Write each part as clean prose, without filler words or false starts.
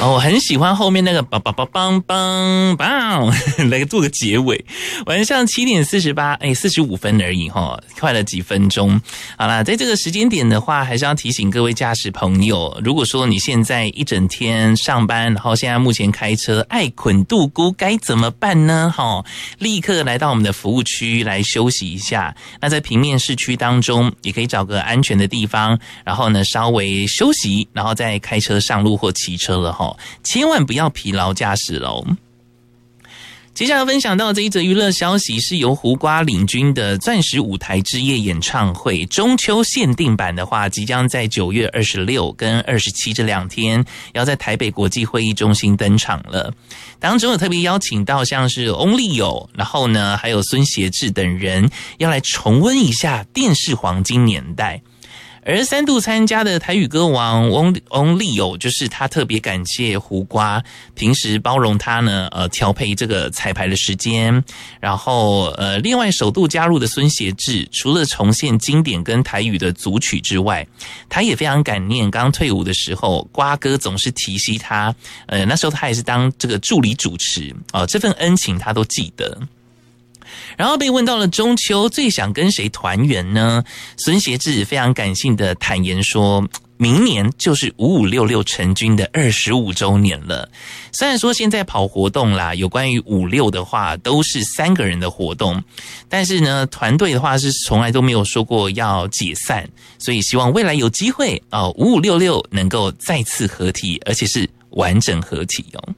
我很喜欢后面那个梆梆梆梆梆梆，来做个结尾。晚上7点45分而已哈，快了几分钟。好啦，在这个时间点的话，还是要提醒各位驾驶朋友，如果说你现在一整天上班，然后现在目前开车爱捆度孤，该怎么办呢？立刻来到我们的服务区来休息一下。那在平面市区当中，也可以找个安全的地方，然后呢稍微休息，然后再开车上路或骑车了哈。千万不要疲劳驾驶喽。接下来分享到这一则娱乐消息，是由胡瓜领军的钻石舞台之夜演唱会中秋限定版的话，即将在9月26跟27这2天要在台北国际会议中心登场了。当中有特别邀请到像是翁立友，然后呢还有孙协志等人，要来重温一下电视黄金年代。而3度参加的台语歌王翁立友，就是他特别感谢胡瓜平时包容他呢，调配这个彩排的时间。然后另外首度加入的孙协志，除了重现经典跟台语的组曲之外，他也非常感念刚退伍的时候，瓜哥总是提携他，那时候他也是当这个助理主持，这份恩情他都记得。然后被问到了中秋最想跟谁团圆呢？孙协志非常感性的坦言说，明年就是5566成军的25周年了。虽然说现在跑活动啦，有关于56的话都是3个人的活动，但是呢团队的话是从来都没有说过要解散，所以希望未来有机会5566能够再次合体，而且是完整合体哦。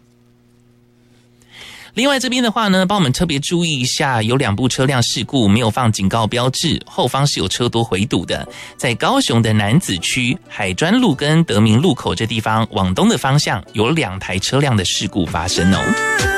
另外这边的话呢，帮我们特别注意一下，有2部车辆事故没有放警告标志，后方是有车多回堵的。在高雄的楠梓区海专路跟德明路口这地方往东的方向，有2台车辆的事故发生哦。